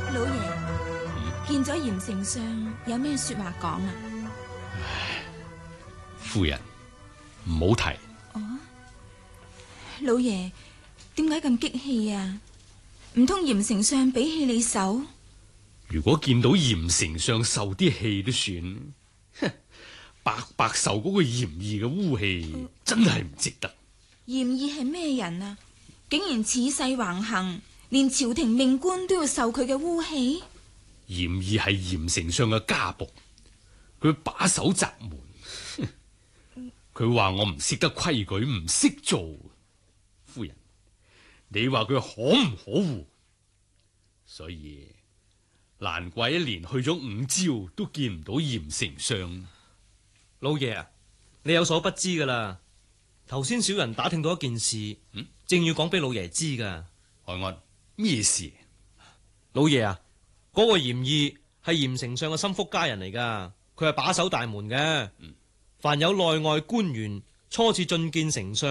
老爺，見咗嚴丞相，有咩說話講啊？ 唉，夫人唔好提。 哦，老爺，點解咁激氣啊？唔通嚴丞相比起你受？ 如果見到嚴丞相受啲氣都算，哼，白白受嗰個嚴義嘅污氣，真係唔值得。 嚴義係咩人啊？竟然恃勢橫行，連朝廷命官都要受佢嘅污氣。 嚴義係嚴丞相嘅家僕，佢把守宅門。佢話我唔識得規矩，唔識做。夫人，你話佢可唔可惡？所以難怪一連去咗5朝都見唔到嚴丞相。 老爺啊，你有所不知噶啦。頭先小人打聽到一件事，正要講俾老爺知噶。 海安，咩事？ 老爺啊，嗰個嚴義係嚴丞相嘅心腹家人嚟噶，佢係把守大門嘅。凡有內外官員初次進見丞相